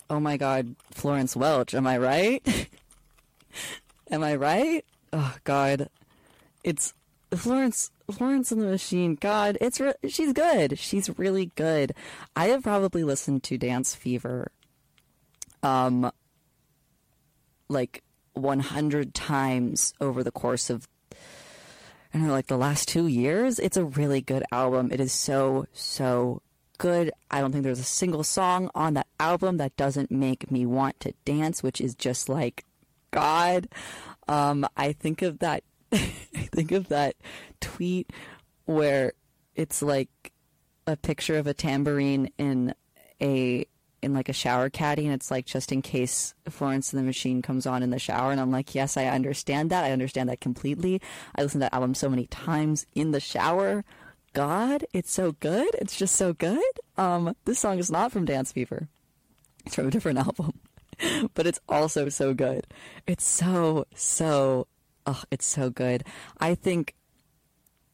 oh my God, Florence Welch. Am I right? Am I right? Oh God, it's Florence and the Machine. God, she's good. She's really good. I have probably listened to Dance Fever, like 100 times over the course of, I don't know, like the last 2 years. It's a really good album. It is so good. I don't think there's a single song on that album that doesn't make me want to dance, which is just like God. I think of that I think of that tweet where it's like a picture of a tambourine in like a shower caddy, and it's like, just in case Florence and the Machine comes on in the shower. And I'm like, yes, I understand that. I understand that completely. I listened to that album so many times in the shower. God, it's so good. It's just so good. This song is not from Dance Fever. It's from a different album. But it's also so good. It's so it's so good. I think